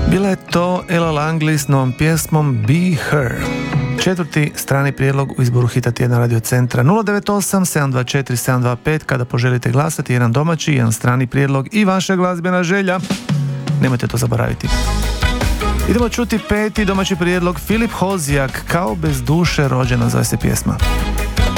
Bila je to Ella Langley s novom pjesmom Be Her. 4. strani prijedlog u izboru hita tjedna Radio Centra. 098 724 725 kada poželite glasati, jedan domaći, jedan strani prijedlog i vaša glazbena želja. Nemojte to zaboraviti. Idemo čuti 5. domaći prijedlog, Filip Hozijak, Kao bez duše rođena, zove se pjesma.